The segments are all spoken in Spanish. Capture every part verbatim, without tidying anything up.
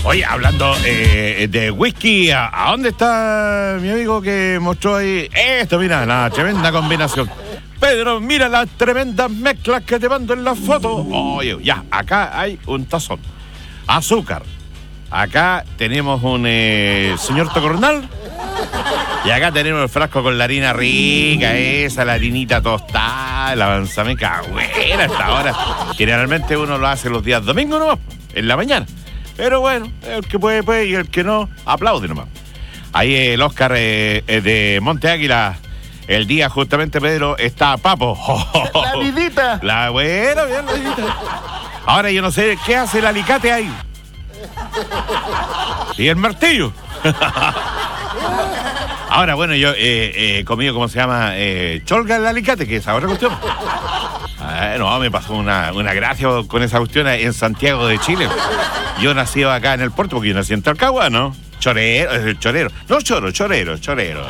Oye, hablando eh, de whisky, ¿a, ¿a dónde está mi amigo que mostró ahí? Esto, mira, la tremenda combinación. Pedro, mira las tremendas mezclas que te mando en la foto. Oye, ya, acá hay un tazón. Azúcar. Acá tenemos un eh, señor Tocornal. Y acá tenemos el frasco con la harina rica, esa, la harinita tostada, la avanzameca buena hasta ahora. Generalmente uno lo hace los días domingos nomás, en la mañana. Pero bueno, el que puede, puede, y el que no, aplaude nomás. Ahí el Oscar eh, eh, de Monte Águila, el día justamente, Pedro, está Papo. La vidita. La buena, bien, la vidita. Ahora yo no sé, ¿qué hace el alicate ahí? Y el martillo. Ahora, bueno, yo he eh, eh, comido, ¿cómo se llama? Eh, cholga el alicate, que es ahora cuestión. Ah, no, me pasó una, una gracia con esa cuestión en Santiago de Chile. Yo nací acá en el puerto, porque yo nací en Talcahuano, ¿no? Chorero, es el chorero. No choro, chorero, chorero.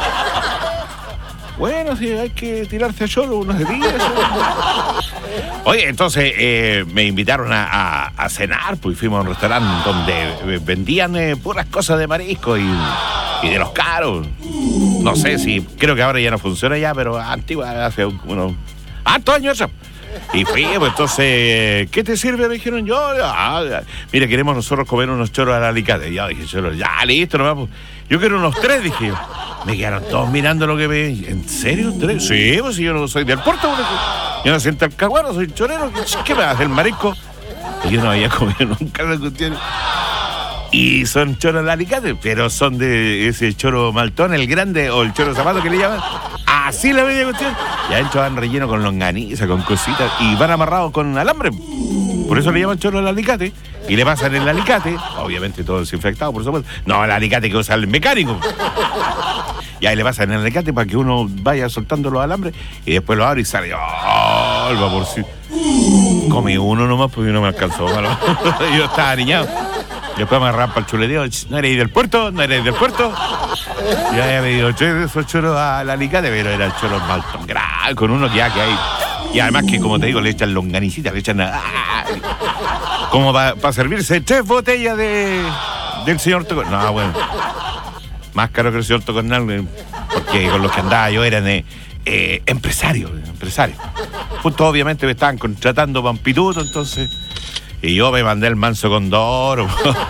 Bueno, sí, hay que tirarse a choro unos días. Oye, entonces eh, me invitaron a, a, a cenar, pues fuimos a un restaurante donde vendían eh, puras cosas de marisco y, y de los caros. No sé si, creo que ahora ya no funciona ya, pero antigua, hace unos hartos años eso. Y fui, pues entonces, ¿qué te sirve? Me dijeron, yo, ah, mira, queremos nosotros comer unos choros al alicate. Y yo dije, choros, ya, listo, nomás, pues. Yo quiero unos tres, dije yo. Me quedaron todos mirando lo que me... ¿En serio? ¿Tres? Sí, pues si yo no soy del puerto, pues, yo no soy en Talcahuano, soy chorero. ¿Qué me hace el marisco? Y yo no había comido nunca la cuestión. Y son choros al alicate, pero son de ese choro maltón, el grande, o el choro zapato que le llaman. Así la media cuestión. Y adentro van relleno con longaniza, con cositas, y van amarrados con alambre. Por eso le llaman choro al alicate. Y le pasan el alicate, obviamente todo desinfectado, por supuesto. No, el alicate que usa el mecánico. Y ahí le pasan el alicate para que uno vaya soltando los alambres y después lo abre y sale. ¡Oh, el vapor! Sí. Comí uno nomás porque no me alcanzó. Yo estaba ariñado. Después me agarraron para el chuleteo. ¿No eres del puerto? ¿No eres del puerto? Y había pedido esos choros al alicate, pero era el choro maltón grande, con uno que ya que hay. Y además que, como te digo, le echan longanicita, le echan... ¡Ah! Como para pa servirse tres botellas de del señor Tocornal. No, bueno. Más caro que el señor Tocornal, porque con los que andaba yo eran eh, eh, empresarios, empresarios. Justo obviamente me estaban contratando para un pituto, entonces... Y yo me mandé el manso condoro.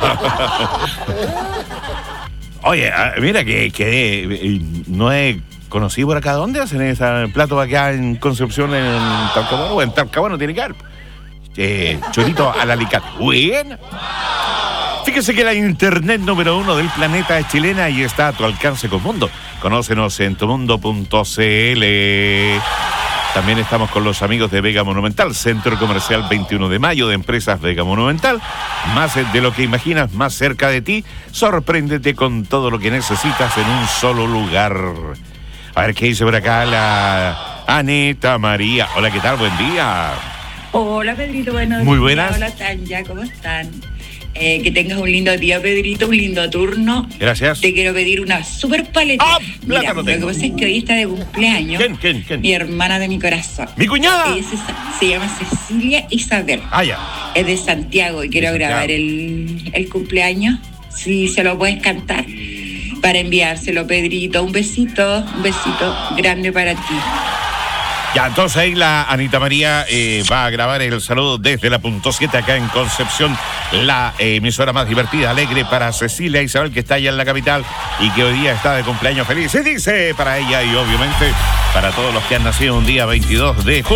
Oye, mira que, que no he conocido por acá. ¿Dónde hacen ese plato acá en Concepción, en Talcahuano? En Talcahuano tiene que haber. Eh, chorito al alicate. Bueno. Fíjese que la internet número uno del planeta es chilena y está a tu alcance con Mundo. Conócenos en tumundo punto cl. También estamos con los amigos de Vega Monumental, Centro Comercial veintiuno de mayo de Empresas Vega Monumental. Más de lo que imaginas, más cerca de ti. Sorpréndete con todo lo que necesitas en un solo lugar. A ver qué dice por acá la Anita María. Hola, ¿qué tal? Buen día. Hola, Pedrito, buenos días. Muy buenas. Hola, Tanya, ¿cómo están? Eh, que tengas un lindo día, Pedrito, un lindo turno. Gracias. Te quiero pedir una super paleta. ¡Ah! Mira, lo que pasa es que hoy está de cumpleaños. ¿Quién, quién, quién? Mi hermana de mi corazón. ¡Mi cuñada! Es, se llama Cecilia Isabel. Ah, ya. Es de Santiago y quiero Santiago. grabar el, el cumpleaños. Si se lo puedes cantar. Para enviárselo, Pedrito. Un besito, un besito grande para ti. Ya, entonces ahí la Anita María eh, va a grabar el saludo desde la punto siete acá en Concepción, la eh, emisora más divertida, alegre para Cecilia Isabel, que está allá en la capital y que hoy día está de cumpleaños feliz. Se dice para ella y obviamente para todos los que han nacido un día veintidós de julio.